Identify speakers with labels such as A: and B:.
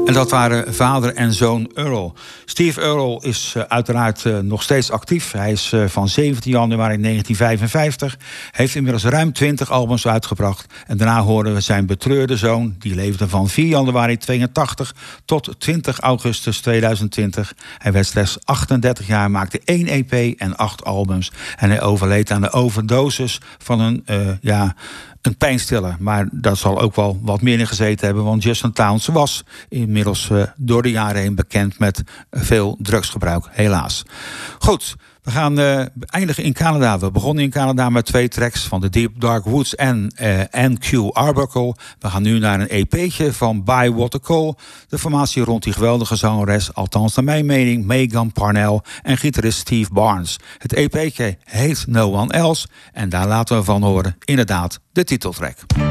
A: En dat waren vader en zoon Earl. Steve Earle is uiteraard nog steeds actief. Hij is van 17 januari 1955. Heeft inmiddels ruim 20 albums uitgebracht. En daarna horen we zijn betreurde zoon. Die leefde van 4 januari 82 tot 20 augustus 2020. Hij werd slechts 38 jaar, maakte 1 EP en 8 albums. En hij overleed aan de overdosis van een pijnstiller. Maar dat zal ook wel wat meer in gezeten hebben. Want Justin Townes was inmiddels door de jaren heen bekend met veel drugsgebruik. Helaas. Goed, we gaan eindigen in Canada. We begonnen in Canada met 2 tracks van The Deep Dark Woods en NQ Arbuckle. We gaan nu naar een EP'tje van By Water Cole. De formatie rond die geweldige zangeres, althans naar mijn mening, Megan Parnell en gitarist Steve Barnes. Het EP'tje heet No One Else en daar laten we van horen inderdaad de titeltrack.